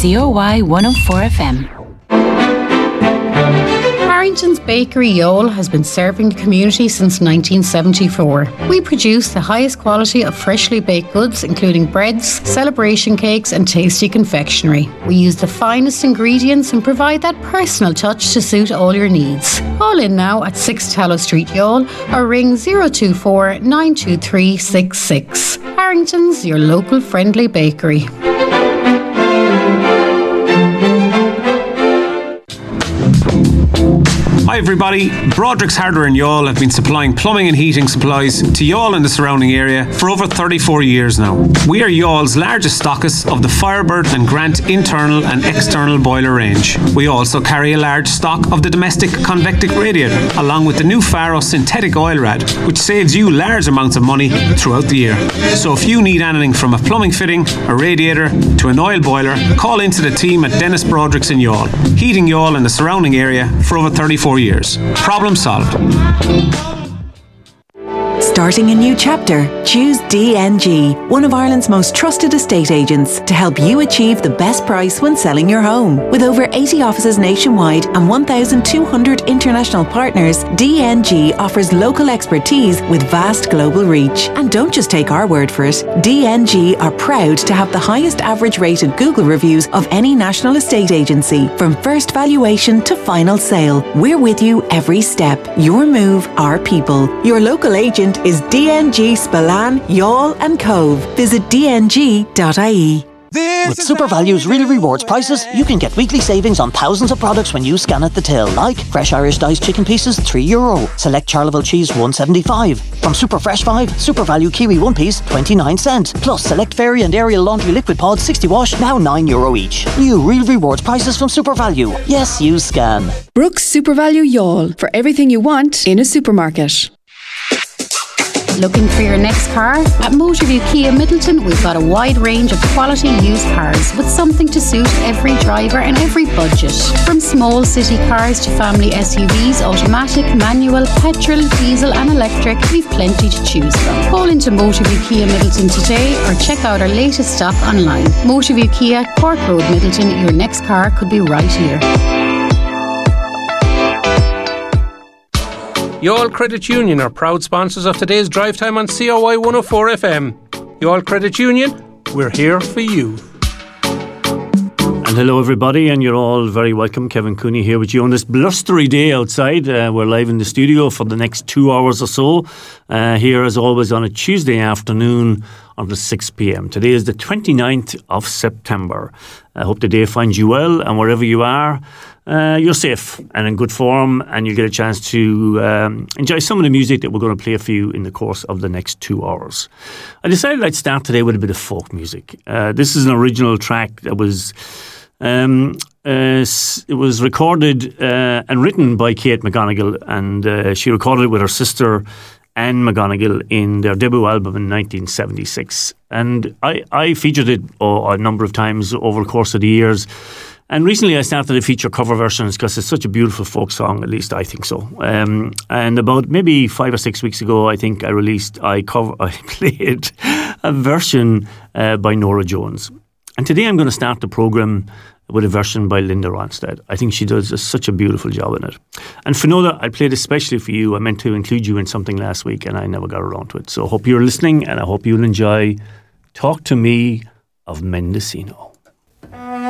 COY 104 FM. Harrington's Bakery Youghal has been serving the community since 1974. We produce the highest quality of freshly baked goods, including breads, celebration cakes and tasty confectionery. We use the finest ingredients and provide that personal touch to suit all your needs. Call in now at 6 Tallow Street, Youghal, or ring 024 923 66. Harrington's, your local friendly bakery. Hi everybody, Broderick's Hardware in Youghal have been supplying plumbing and heating supplies to Youghal and the surrounding area for over 34 years now. We are Youghal's largest stockist of the Firebird and Grant internal and external boiler range. We also carry a large stock of the domestic convectic radiator, along with the new Faro synthetic oil rad, which saves you large amounts of money throughout the year. So if you need anything from a plumbing fitting, a radiator to an oil boiler, call into the team at Dennis Broderick's in Youghal, heating Youghal and the surrounding area for over 34 years. Problem solved. Starting a new chapter? Choose DNG, one of Ireland's most trusted estate agents, to help you achieve the best price when selling your home. With over 80 offices nationwide and 1,200 international partners, DNG offers local expertise with vast global reach. And don't just take our word for it. DNG are proud to have the highest average rated Google reviews of any national estate agency. From first valuation to final sale, we're with you every step. Your move, our people. Your local agent is DNG Spillane, Youghal and Cove. Visit dng.ie. With SuperValue's Real Rewards prices, you can get weekly savings on thousands of products when you scan at the till, like fresh Irish diced chicken pieces, €3. Select Charleville cheese, $1.75. From Super Fresh 5, SuperValue Kiwi 1 piece, 29 cents. Plus, select Fairy and Ariel laundry liquid pods, 60 wash, now €9 each. New Real Rewards prices from SuperValue. Yes, you scan. Brooks SuperValue Youghal, for everything you want in a supermarket. Looking for your next car? At Motorview Kia Middleton, we've got a wide range of quality used cars with something to suit every driver and every budget. From small city cars to family SUVs, automatic, manual, petrol, diesel and electric, we've plenty to choose from. Call into Motorview Kia Middleton today or check out our latest stock online. Motorview Kia, Cork Road, Middleton, your next car could be right here. Youghal Credit Union are proud sponsors of today's drive time on COY 104 FM. Youghal Credit Union, we're here for you. And hello everybody, and you're all very welcome. Kevin Cooney here with you on this blustery day outside. We're live in the studio for the next 2 hours or so. Here as always on a Tuesday afternoon until 6 p.m. Today is the 29th of September. I hope the day finds you well, and wherever you are, you're safe and in good form, and you'll get a chance to enjoy some of the music that we're going to play for you in the course of the next 2 hours. I decided I'd start today with a bit of folk music. This is an original track that was it was recorded and written by Kate McGonigal, and she recorded it with her sister Anne McGonigal in their debut album in 1976. And I featured it a number of times over the course of the years. And recently I started to feature cover versions because it's such a beautiful folk song, at least I think so. And about maybe 5 or 6 weeks ago, I think I played a version by Norah Jones. And today I'm going to start the programme with a version by Linda Ronstadt. I think she does such a beautiful job in it. And Finola, I played especially for you. I meant to include you in something last week and I never got around to it. So I hope you're listening and I hope you'll enjoy Talk to Me of Mendocino.